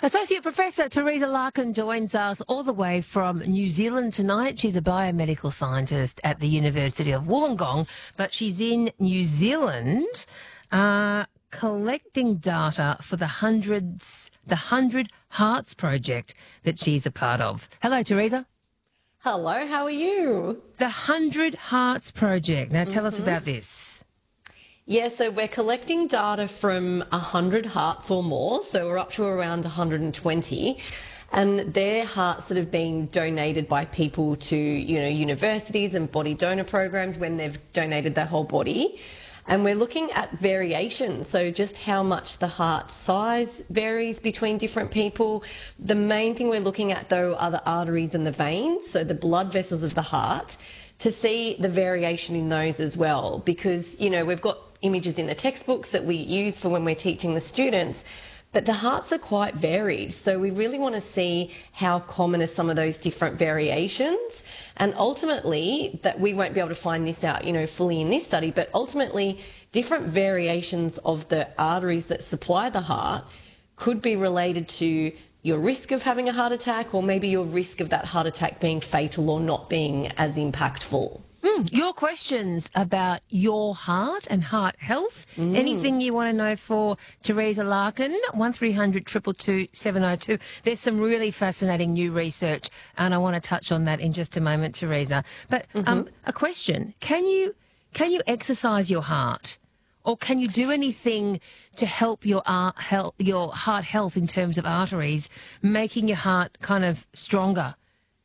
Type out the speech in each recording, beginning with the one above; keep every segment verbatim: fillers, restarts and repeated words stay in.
Associate Professor Teresa Larkin joins us all the way from New Zealand tonight. She's a biomedical scientist at the University of Wollongong, but she's in New Zealand uh, collecting data for the hundreds, the Hundred Hearts project that she's a part of. Hello, Teresa. Hello, how are you? The Hundred Hearts project. Now, tell mm-hmm. us about this. Yeah, so we're collecting data from one hundred hearts or more, so we're up to around one hundred twenty, and they're hearts that have been donated by people to, you know, universities and body donor programs when they've donated their whole body. And we're looking at variation, so just how much the heart size varies between different people. The main thing we're looking at, though, are the arteries and the veins, so the blood vessels of the heart, to see the variation in those as well, because, you know, we've got images in the textbooks that we use for when we're teaching the students, but the hearts are quite varied. So we really want to see how common are some of those different variations. And ultimately, that we won't be able to find this out, you know, fully in this study, but ultimately different variations of the arteries that supply the heart could be related to your risk of having a heart attack, or maybe your risk of that heart attack being fatal or not being as impactful. Mm, your questions about your heart and heart health, mm. anything you want to know for Teresa Larkin, one three hundred two two two seven oh two. There's some really fascinating new research, and I want to touch on that in just a moment, Teresa. But mm-hmm. um, a question, can you can you exercise your heart? Or can you do anything to help your, uh, health, your heart health in terms of arteries, making your heart kind of stronger?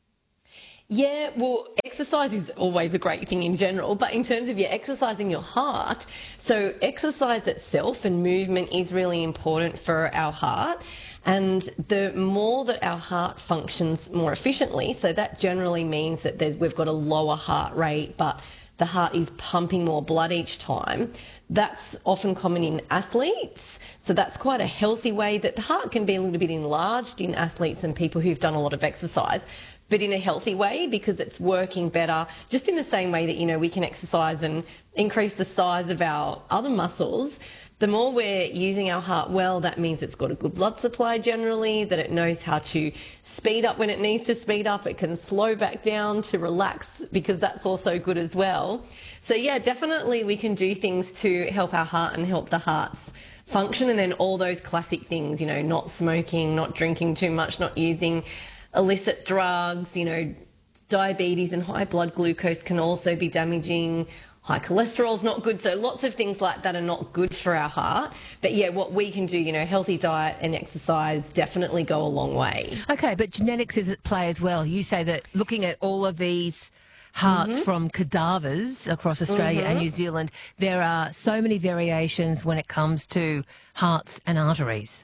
Yeah, well, exercise is always a great thing in general, but in terms of your exercising your heart, so exercise itself and movement is really important for our heart. And the more that our heart functions more efficiently, so that generally means that there's, we've got a lower heart rate, but the heart is pumping more blood each time. That's often common in athletes. So that's quite a healthy way that the heart can be a little bit enlarged in athletes and people who've done a lot of exercise, but in a healthy way because it's working better, just in the same way that, you know, we can exercise and increase the size of our other muscles. The more we're using our heart well, that means it's got a good blood supply generally, that it knows how to speed up when it needs to speed up. It can slow back down to relax because that's also good as well. So, yeah, definitely we can do things to help our heart and help the heart's function. And then all those classic things, you know, not smoking, not drinking too much, not using illicit drugs, you know, diabetes and high blood glucose can also be damaging. High cholesterol is not good, so lots of things like that are not good for our heart. But yeah, what we can do, you know, healthy diet and exercise definitely go a long way. Okay, but genetics is at play as well. You say that looking at all of these hearts mm-hmm. from cadavers across Australia mm-hmm. and New Zealand, there are so many variations when it comes to hearts and arteries.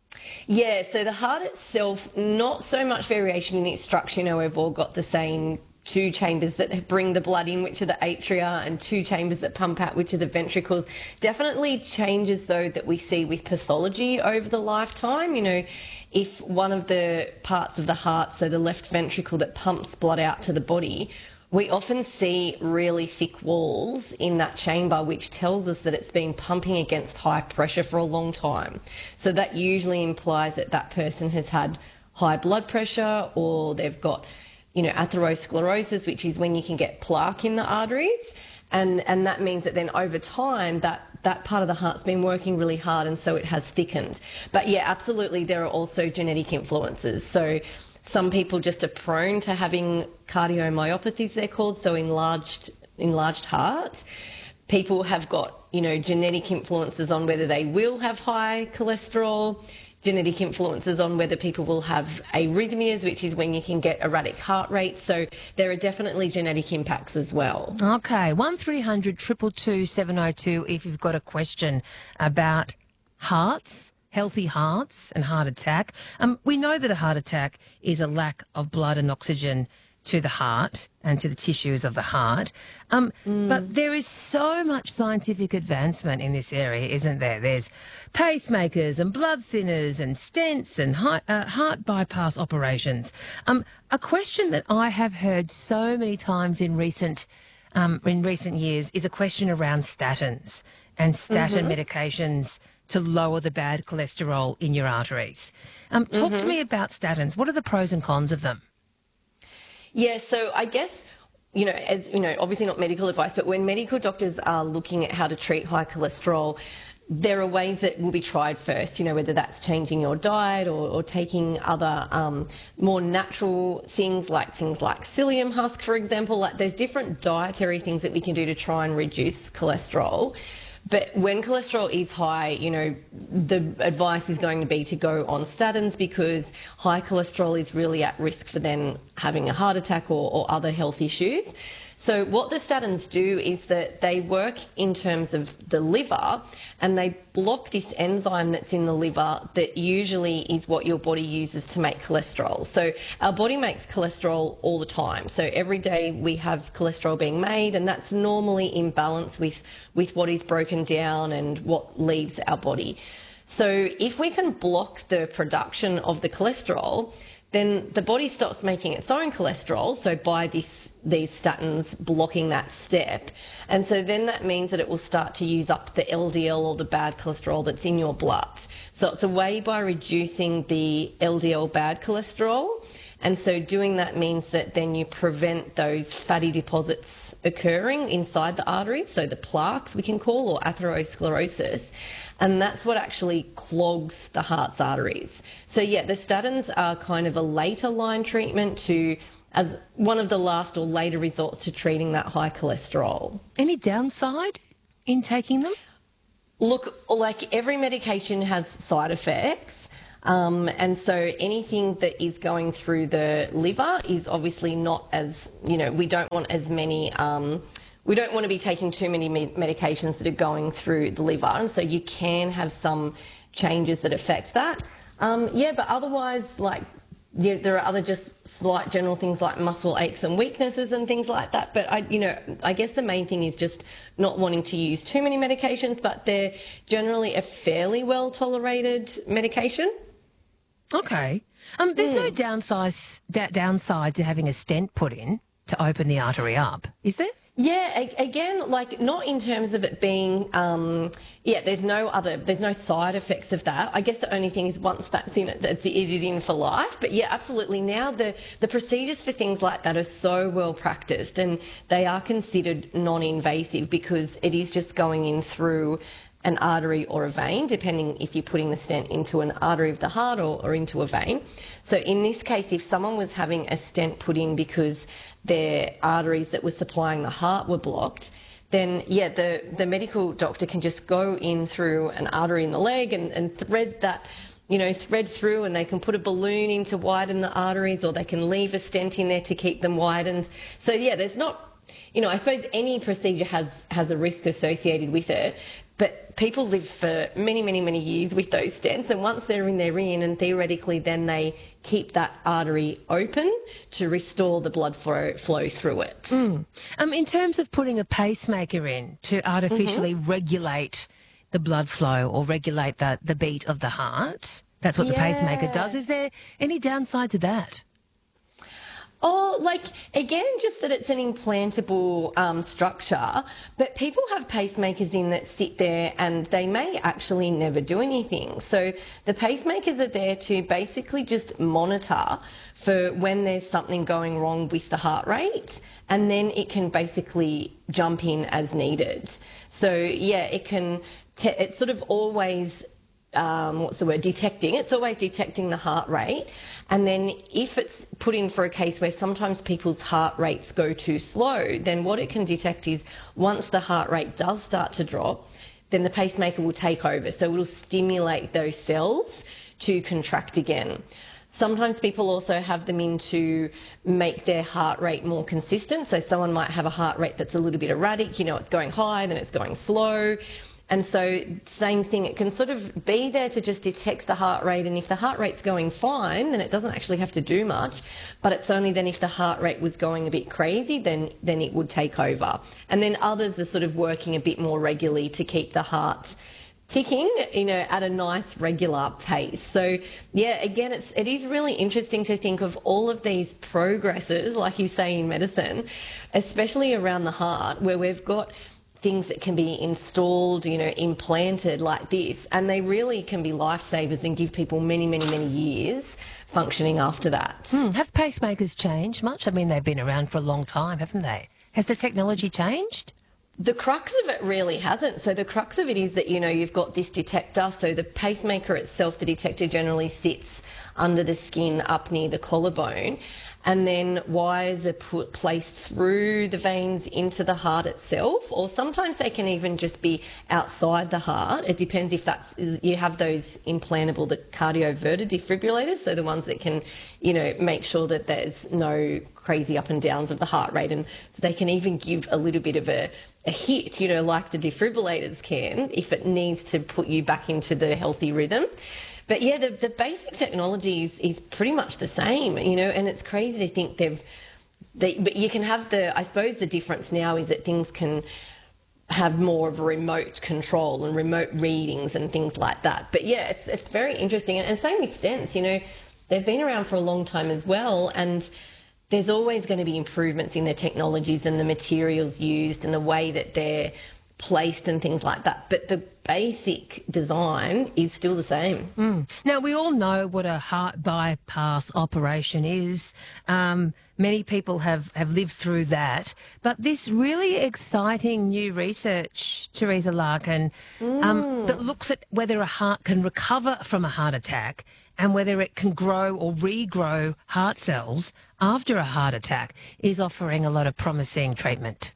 Yeah, so the heart itself, not so much variation in its structure. You know, we've all got the same two chambers that bring the blood in, which are the atria, and two chambers that pump out, which are the ventricles. Definitely changes, though, that we see with pathology over the lifetime. You know, if one of the parts of the heart, so the left ventricle that pumps blood out to the body, we often see really thick walls in that chamber, which tells us that it's been pumping against high pressure for a long time. So that usually implies that that person has had high blood pressure, or they've got, you know, atherosclerosis, which is when you can get plaque in the arteries. And, and that means that then over time, that, that part of the heart's been working really hard, and so it has thickened. But yeah, absolutely, there are also genetic influences. So some people just are prone to having cardiomyopathies, they're called, so enlarged, enlarged heart. People have got, you know, genetic influences on whether they will have high cholesterol, genetic influences on whether people will have arrhythmias, which is when you can get erratic heart rates. So there are definitely genetic impacts as well. Okay, one three hundred two two two seven oh two if you've got a question about hearts, healthy hearts and heart attack. Um, we know that a heart attack is a lack of blood and oxygen to the heart and to the tissues of the heart. Um, mm. But there is so much scientific advancement in this area, isn't there? There's pacemakers and blood thinners and stents and hi- uh, heart bypass operations. Um, a question that I have heard so many times in recent um, in recent years is a question around statins and statin mm-hmm. medications to lower the bad cholesterol in your arteries. Um, talk Mm-hmm. to me about statins. What are the pros and cons of them? Yeah, so I guess, you know, as you know, obviously not medical advice, but when medical doctors are looking at how to treat high cholesterol, there are ways that will be tried first, you know, whether that's changing your diet or, or taking other um, more natural things like things like psyllium husk, for example. Like there's different dietary things that we can do to try and reduce cholesterol. But when cholesterol is high, you know, the advice is going to be to go on statins because high cholesterol is really at risk for then having a heart attack or, or other health issues. So what the statins do is that they work in terms of the liver and they block this enzyme that's in the liver that usually is what your body uses to make cholesterol. So our body makes cholesterol all the time. So every day we have cholesterol being made and that's normally in balance with, with what is broken down and what leaves our body. So if we can block the production of the cholesterol, then the body stops making its own cholesterol, so by this, these statins blocking that step. And so then that means that it will start to use up the L D L or the bad cholesterol that's in your blood. So it's a way by reducing the L D L bad cholesterol. And so doing that means that then you prevent those fatty deposits occurring inside the arteries, so the plaques we can call, or atherosclerosis. And that's what actually clogs the heart's arteries. So yeah, the statins are kind of a later line treatment to, as one of the last or later resorts to treating that high cholesterol. Any downside in taking them? Look, like every medication has side effects. Um, and so anything that is going through the liver is obviously not as, you know, we don't want as many, um, we don't want to be taking too many med- medications that are going through the liver. And so you can have some changes that affect that. Um, yeah, but otherwise, like, yeah, there are other just slight general things like muscle aches and weaknesses and things like that. But, I, you know, I guess the main thing is just not wanting to use too many medications, but they're generally a fairly well-tolerated medication. Okay. Um, there's no downside, da- downside to having a stent put in to open the artery up, is there? Yeah, a- again, like not in terms of it being, um, yeah, there's no other, there's no side effects of that. I guess the only thing is once that's in it, it's, it is in for life. But yeah, absolutely. Now the, the procedures for things like that are so well practiced and they are considered non-invasive because it is just going in through an artery or a vein, depending if you're putting the stent into an artery of the heart or, or into a vein. So in this case, if someone was having a stent put in because their arteries that were supplying the heart were blocked, then yeah, the, the medical doctor can just go in through an artery in the leg and, and thread that, you know, thread through, and they can put a balloon in to widen the arteries, or they can leave a stent in there to keep them widened. So yeah, there's not, you know, I suppose any procedure has, has a risk associated with it, but people live for many, many, many years with those stents, and once they're in, they're in, and theoretically then they keep that artery open to restore the blood flow, flow through it. Mm. Um, in terms of putting a pacemaker in to artificially mm-hmm. regulate the blood flow or regulate the, the beat of the heart, that's what yeah. the pacemaker does. Is there any downside to that? Oh, like, again, just that it's an implantable um, structure, but people have pacemakers in that sit there and they may actually never do anything. So the pacemakers are there to basically just monitor for when there's something going wrong with the heart rate, and then it can basically jump in as needed. So, yeah, it can, te- it's sort of always... Um, what's the word, detecting. It's always detecting the heart rate. And then if it's put in for a case where sometimes people's heart rates go too slow, then what it can detect is once the heart rate does start to drop, then the pacemaker will take over. So it'll stimulate those cells to contract again. Sometimes people also have them in to make their heart rate more consistent. So someone might have a heart rate that's a little bit erratic, you know, it's going high, then it's going slow. And so, same thing, it can sort of be there to just detect the heart rate, and if the heart rate's going fine, then it doesn't actually have to do much, but it's only then if the heart rate was going a bit crazy, then, then it would take over. And then others are sort of working a bit more regularly to keep the heart ticking, you know, at a nice regular pace. So, yeah, again, it's, it is really interesting to think of all of these progresses, like you say in medicine, especially around the heart, where we've got things that can be installed, you know, implanted like this, and they really can be lifesavers and give people many, many, many years functioning after that. Mm, have pacemakers changed much? I mean, they've been around for a long time, haven't they? Has the technology changed? The crux of it really hasn't. So the crux of it is that, you know, you've got this detector. So the pacemaker itself, the detector generally sits under the skin up near the collarbone. And then wires are put, placed through the veins into the heart itself, or sometimes they can even just be outside the heart. It depends if that's, you have those implantable, the cardioverter defibrillators, so the ones that can, you know, make sure that there's no crazy up and downs of the heart rate, and they can even give a little bit of a, a hit, you know, like the defibrillators can, if it needs to put you back into the healthy rhythm. But yeah, the, the basic technology is, is pretty much the same, you know, and it's crazy to think they've, they, but you can have the, I suppose the difference now is that things can have more of a remote control and remote readings and things like that. But yeah, it's, it's very interesting. And, and same with stents, you know, they've been around for a long time as well. And there's always going to be improvements in the technologies and the materials used and the way that they're placed and things like that. But the basic design is still the same. Mm. Now, we all know what a heart bypass operation is. Um, many people have, have lived through that. But this really exciting new research, Teresa Larkin, mm. um, that looks at whether a heart can recover from a heart attack and whether it can grow or regrow heart cells after a heart attack, is offering a lot of promising treatment.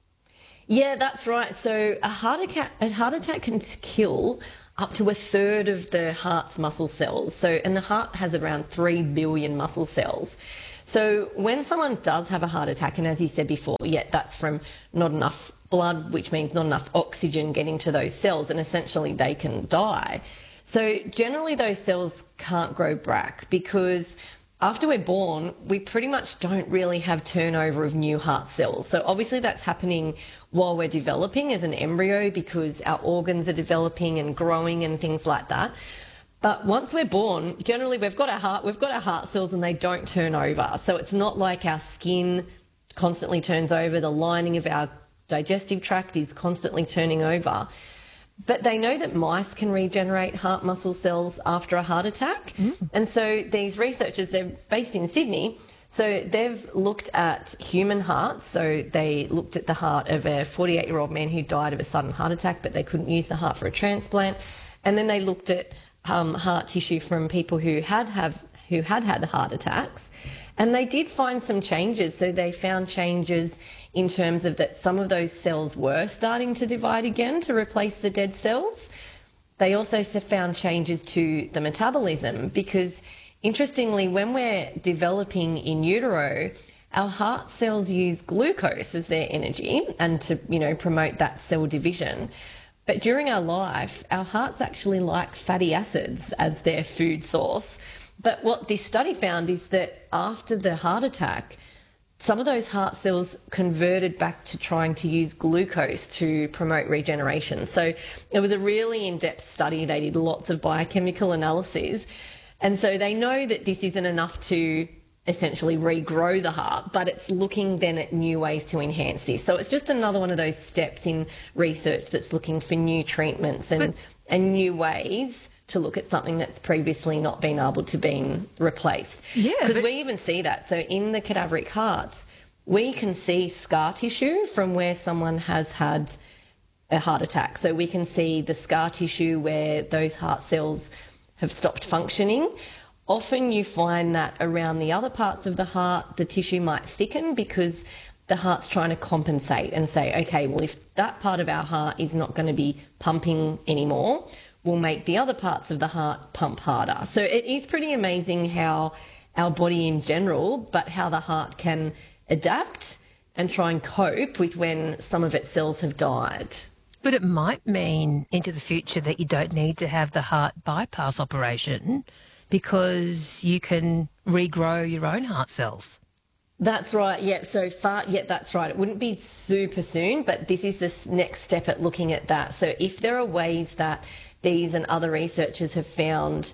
Yeah, that's right. So a heart attack, a heart attack can kill up to a third of the heart's muscle cells. So, and the heart has around three billion muscle cells. So when someone does have a heart attack, and as you said before, yeah, that's from not enough blood, which means not enough oxygen getting to those cells, and essentially they can die. So generally those cells can't grow back because after we're born, we pretty much don't really have turnover of new heart cells. So obviously that's happening while we're developing as an embryo because our organs are developing and growing and things like that. But once we're born, generally we've got our heart, we've got our heart cells and they don't turn over. So it's not like our skin constantly turns over, the lining of our digestive tract is constantly turning over. But they know that mice can regenerate heart muscle cells after a heart attack. Mm. And so these researchers, they're based in Sydney, so they've looked at human hearts. So they looked at the heart of a forty-eight-year-old man who died of a sudden heart attack, but they couldn't use the heart for a transplant. And then they looked at um, heart tissue from people who had, have, who had had heart attacks. And they did find some changes. So they found changes in terms of that some of those cells were starting to divide again to replace the dead cells. They also found changes to the metabolism because, interestingly, when we're developing in utero, our heart cells use glucose as their energy and to, you know, promote that cell division. But during our life, our hearts actually like fatty acids as their food source. But what this study found is that after the heart attack, some of those heart cells converted back to trying to use glucose to promote regeneration. So it was a really in-depth study. They did lots of biochemical analyses. And so they know that this isn't enough to essentially regrow the heart, but it's looking then at new ways to enhance this. So it's just another one of those steps in research that's looking for new treatments and, but, and new ways to look at something that's previously not been able to be replaced. Yeah. Because but... we even see that. So in the cadaveric hearts, we can see scar tissue from where someone has had a heart attack. So we can see the scar tissue where those heart cells have stopped functioning. Often you find that around the other parts of the heart, the tissue might thicken because the heart's trying to compensate and say, okay, well, if that part of our heart is not going to be pumping anymore, will make the other parts of the heart pump harder. So it is pretty amazing how our body in general, but how the heart can adapt and try and cope with when some of its cells have died. But it might mean into the future that you don't need to have the heart bypass operation because you can regrow your own heart cells. That's right. Yeah. So far, yeah, that's right. It wouldn't be super soon, but this is the next step at looking at that. So if there are ways that these and other researchers have found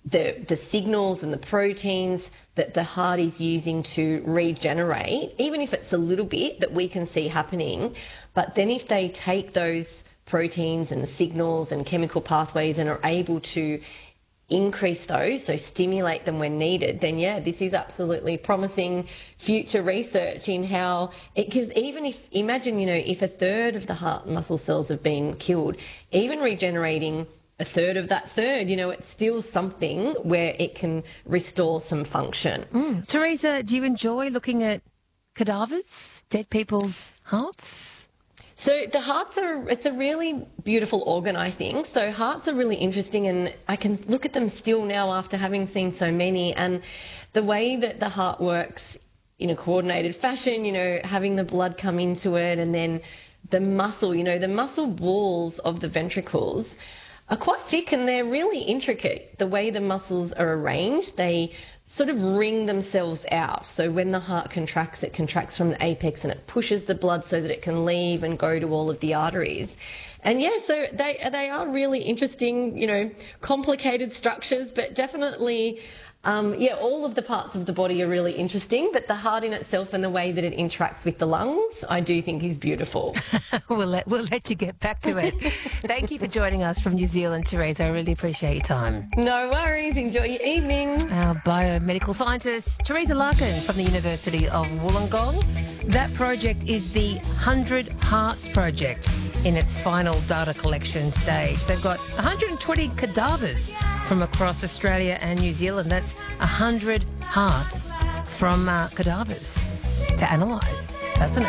the the signals and the proteins that the heart is using to regenerate, even if it's a little bit that we can see happening. But then if they take those proteins and signals and chemical pathways and are able to increase those, so stimulate them when needed, then yeah, this is absolutely promising future research in how it, because even if, imagine, you know, if a third of the heart muscle cells have been killed, even regenerating a third of that third, you know, it's still something where it can restore some function. Mm. Teresa, do you enjoy looking at cadavers, dead people's hearts? So the hearts are, it's a really beautiful organ, I think. So hearts are really interesting, and I can look at them still now after having seen so many. And the way that the heart works in a coordinated fashion, you know, having the blood come into it, and then the muscle, you know, the muscle walls of the ventricles are quite thick and they're really intricate. The way the muscles are arranged, they sort of wring themselves out. So when the heart contracts, it contracts from the apex and it pushes the blood so that it can leave and go to all of the arteries. And yeah, so they they are really interesting, you know, complicated structures, but definitely, um, yeah, all of the parts of the body are really interesting, but the heart in itself and the way that it interacts with the lungs, I do think is beautiful. we'll, let, we'll let you get back to it. Thank you for joining us from New Zealand, Teresa. I really appreciate your time. No worries. Enjoy your evening. Our biomedical scientist, Teresa Larkin from the University of Wollongong. That project is the one hundred Hearts Project in its final data collection stage. They've got one hundred twenty cadavers from across Australia and New Zealand. That's one hundred hearts from uh, cadavers to analyse. Fascinating.